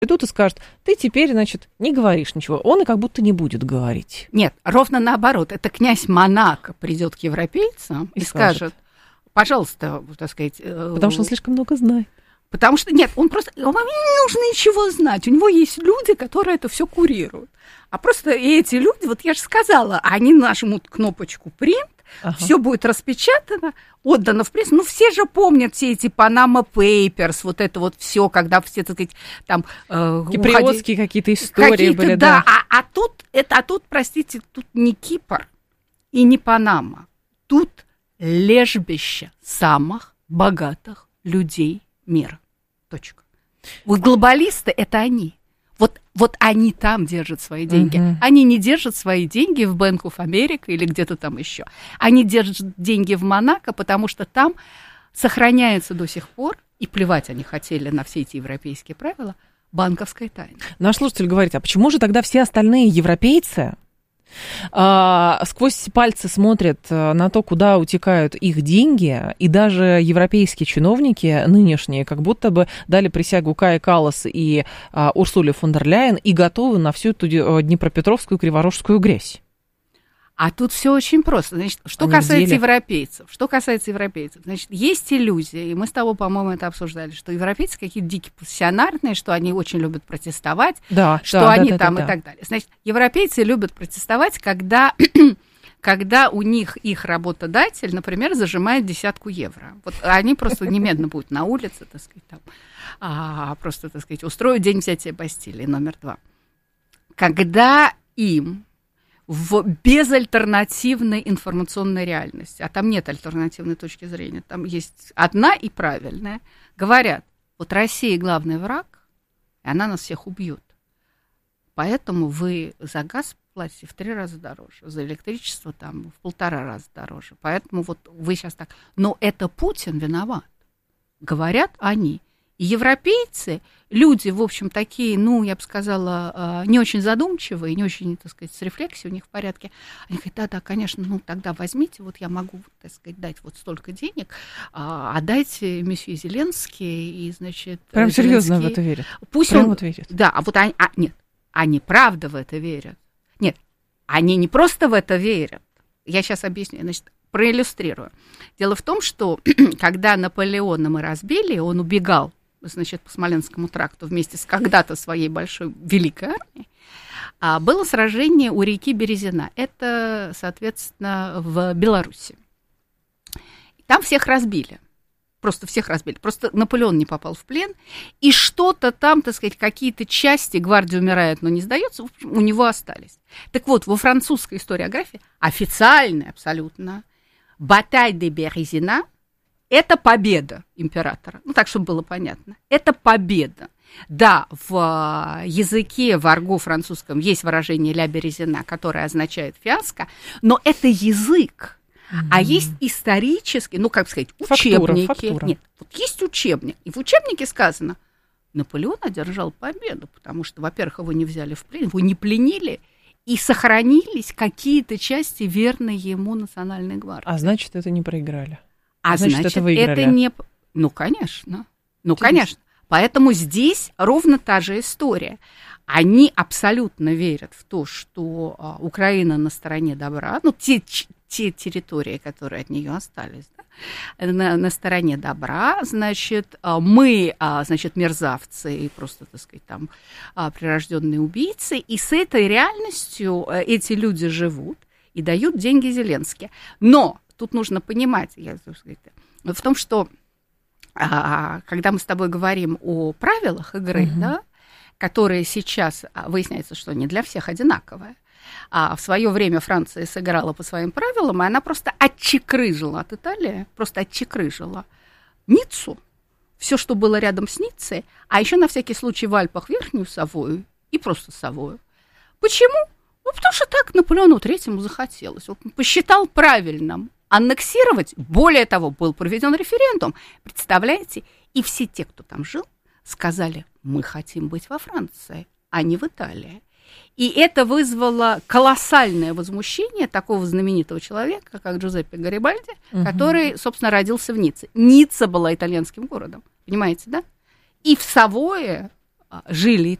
Придут и скажут, ты теперь, значит, не говоришь ничего. Он и как будто не будет говорить. Нет, ровно наоборот. Это князь Монако придет к европейцам и скажет, пожалуйста, так сказать... Потому что он слишком много знает. Потому что, нет, ему не нужно ничего знать. У него есть люди, которые это все курируют. А просто эти люди, вот я же сказала, они нажмут кнопочку «Принт», все будет распечатано, отдано в прессу. Ну, все же помнят все эти Panama Papers, вот это вот все, когда все, так сказать, там... Киприотские какие-то истории были, да. А тут, простите, тут не Кипр и не Панама. Тут лежбище самых богатых людей мира. Точка. Вот глобалисты – это они. Вот они там держат свои деньги. Они не держат свои деньги в Bank of America или где-то там еще. Они держат деньги в Монако, потому что там сохраняется до сих пор, и плевать они хотели на все эти европейские правила, банковская тайна. Наш слушатель говорит, а почему же тогда все остальные европейцы сквозь пальцы смотрят на то, куда утекают их деньги, и даже европейские чиновники нынешние как будто бы дали присягу Кае Каллас и Урсуле фон дер Ляйен и готовы на всю эту днепропетровскую криворожскую грязь. А тут все очень просто. Значит, что касается европейцев, значит, есть иллюзия, и мы с тобой, по-моему, это обсуждали, что европейцы какие-то дикие пассионарные, что они очень любят протестовать, что они и так далее. Значит, европейцы любят протестовать, когда у них их работодатель, например, зажимает 10 евро. Вот они просто немедленно будут на улице, так сказать, там, просто, так сказать, устроят день взятия Бастилии, номер 2. Когда им в безальтернативной информационной реальности, а там нет альтернативной точки зрения, там есть одна и правильная, говорят, вот Россия главный враг, и она нас всех убьет. Поэтому вы за газ платите в 3 раза дороже, за электричество там в 1,5 раза дороже. Поэтому вот вы сейчас так... Но это Путин виноват, говорят они. И европейцы, люди, в общем, такие, ну, я бы сказала, не очень задумчивые, не очень, так сказать, с рефлексией у них в порядке. Они говорят, да, конечно, ну, тогда возьмите, вот я могу, так сказать, дать вот столько денег, отдайте месье Зеленский, и, значит... Прям серьезно в это верят? Пусть прям он... вот верят? Да, а вот они... Нет, они правда в это верят. Нет, они не просто в это верят. Я сейчас объясню, значит, проиллюстрирую. Дело в том, что когда Наполеона мы разбили, он убегал, значит, по Смоленскому тракту вместе с когда-то своей большой великой армией, было сражение у реки Березина. Это, соответственно, в Беларуси. Там всех разбили. Просто всех разбили. Просто Наполеон не попал в плен. И что-то там, так сказать, какие-то части, гвардия умирает, но не сдается, у него остались. Так вот, во французской историографии официальная абсолютно «Баталь де Березина» — это победа императора. Ну, так, чтобы было понятно. Это победа. Да, в языке, в арго французском есть выражение «ля Березина», которое означает «фиаско», но это язык. А есть исторические, ну, как сказать, учебники. Фактура. Нет, вот есть учебник. И в учебнике сказано, Наполеон одержал победу, потому что, во-первых, его не взяли в плен, его не пленили, и сохранились какие-то части верной ему национальной гвардии. А значит, это не проиграли. А значит, это выиграли. Это не... Ну, конечно. Ну, конечно. Поэтому здесь ровно та же история. Они абсолютно верят в то, что Украина на стороне добра, ну, те территории, которые от нее остались, да, на стороне добра, значит, мы, значит, мерзавцы и просто, так сказать, там, прирожденные убийцы, и с этой реальностью эти люди живут и дают деньги Зеленскому. Но тут нужно понимать, в том, что когда мы с тобой говорим о правилах игры, да, которые сейчас выясняется, что не для всех одинаковые. А в свое время Франция сыграла по своим правилам, и она просто отчекрыжила от Италии, просто отчекрыжила Ниццу, все, что было рядом с Ниццей, а еще на всякий случай в Альпах Верхнюю Савою и просто Савою. Почему? Ну, потому что так Наполеону III захотелось. Он посчитал правильным аннексировать. Более того, был проведен референдум. Представляете? И все те, кто там жил, сказали, мы хотим быть во Франции, а не в Италии. И это вызвало колоссальное возмущение такого знаменитого человека, как Джузеппе Гарибальди, который, собственно, родился в Ницце. Ницца была итальянским городом, понимаете, да? И в Савое жили